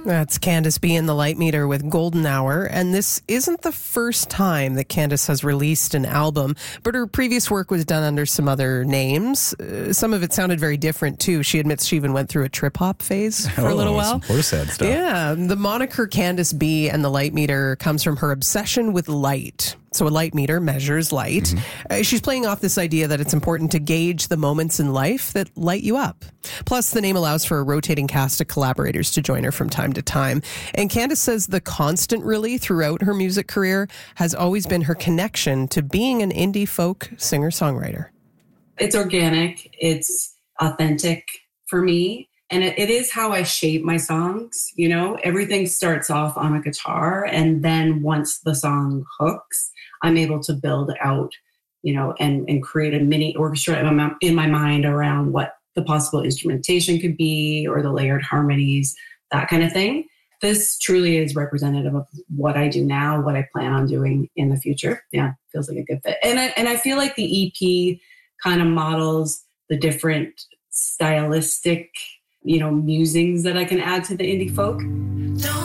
That's Candice B and the Light Meter with Golden Hour. And this isn't the first time that Candice has released an album, but her previous work was done under some other names. Some of it sounded very different, too. She admits she even went through a trip-hop phase for a little while. Some sad stuff. Yeah. The moniker Candice B and the Light Meter comes from her obsession with light. So a light meter measures light. She's playing off this idea that it's important to gauge the moments in life that light you up. Plus, the name allows for a rotating cast of collaborators to join her from time to time. And Candice says the constant, really, throughout her music career has always been her connection to being an indie folk singer-songwriter. It's organic. It's authentic for me. And it is how I shape my songs. You know, everything starts off on a guitar. And then once the song hooks, I'm able to build out, you know, and create a mini orchestra in my mind around what the possible instrumentation could be or the layered harmonies, that kind of thing. This truly is representative of what I do now, what I plan on doing in the future. Yeah, feels like a good fit. And I feel like the EP kind of models the different stylistic, you know, musings that I can add to the indie folk.